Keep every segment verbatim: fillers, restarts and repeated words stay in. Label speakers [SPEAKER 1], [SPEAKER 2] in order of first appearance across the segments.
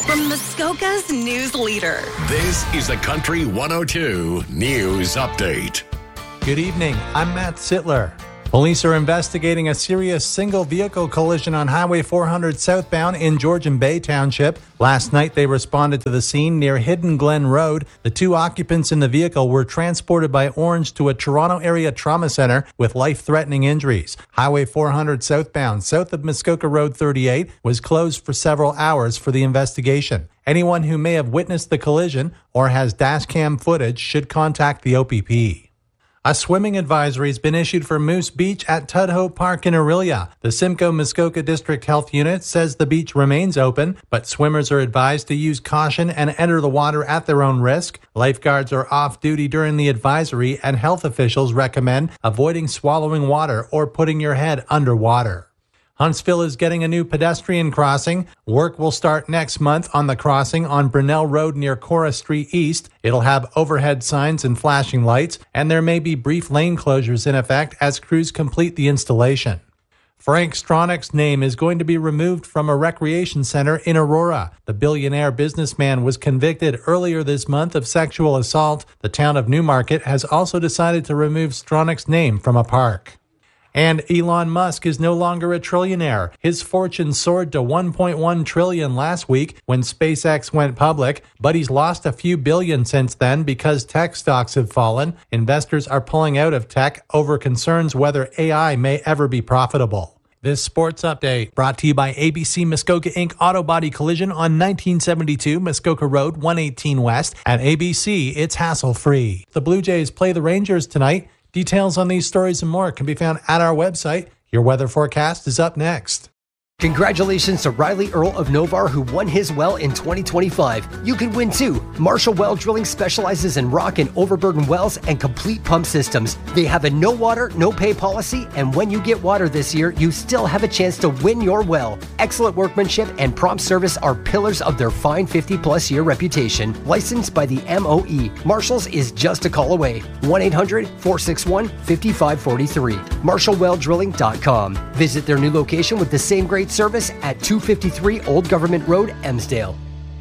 [SPEAKER 1] from Muskoka's news leader.
[SPEAKER 2] This is the Country one oh two News Update.
[SPEAKER 3] Good evening. I'm Matt Sittler. Police are investigating a serious single-vehicle collision on Highway four hundred southbound in Georgian Bay Township. Last night, they responded to the scene near Hidden Glen Road. The two occupants in the vehicle were transported by Orange to a Toronto area trauma center with life-threatening injuries. Highway four hundred southbound, south of Muskoka Road thirty-eight, was closed for several hours for the investigation. Anyone who may have witnessed the collision or has dashcam footage should contact the O P P. A swimming advisory has been issued for Moose Beach at Tudhope Park in Orillia. The Simcoe Muskoka District Health Unit says the beach remains open, but swimmers are advised to use caution and enter the water at their own risk. Lifeguards are off duty during the advisory, and health officials recommend avoiding swallowing water or putting your head underwater. Huntsville is getting a new pedestrian crossing. Work will start next month on the crossing on Brunel Road near Cora Street East. It'll have overhead signs and flashing lights, and there may be brief lane closures in effect as crews complete the installation. Frank Stronach's name is going to be removed from a recreation center in Aurora. The billionaire businessman was convicted earlier this month of sexual assault. The town of Newmarket has also decided to remove Stronach's name from a park. And Elon Musk is no longer a trillionaire. His fortune soared to one point one trillion dollars last week when SpaceX went public, but he's lost a few billion since then because tech stocks have fallen. Investors are pulling out of tech over concerns whether A I may ever be profitable. This sports update brought to you by A B C Muskoka Incorporated Auto Body Collision on nineteen seventy-two Muskoka Road, one eighteen West. At A B C, it's hassle-free. The Blue Jays play the Rangers tonight. Details on these stories and more can be found at our website. Your weather forecast is up next.
[SPEAKER 4] Congratulations to Riley Earl of Novar, who won his well in twenty twenty-five. You could win too. Marshall Well Drilling specializes in rock and overburden wells and complete pump systems. They have a no water, no pay policy, and when you get water this year, you still have a chance to win your well. Excellent workmanship and prompt service are pillars of their fine fifty plus year reputation. Licensed by the M O E, Marshall's is just a call away. one eight hundred, four six one, five five four three. marshall well drilling dot com. Visit their new location with the same great service at two fifty-three Old Government Road, Emsdale.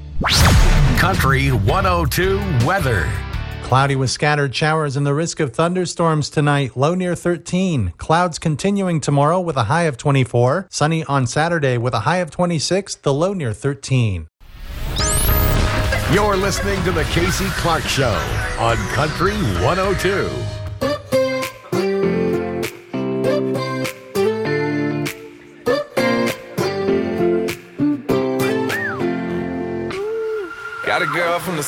[SPEAKER 2] Country one oh two weather.
[SPEAKER 3] Cloudy with scattered showers and the risk of thunderstorms tonight, low near thirteen. Clouds continuing tomorrow with a high of twenty-four. Sunny on Saturday with a high of twenty-six, the low near thirteen.
[SPEAKER 2] You're listening to the Casey Clark Show on Country one oh two.
[SPEAKER 5] Got a girl from the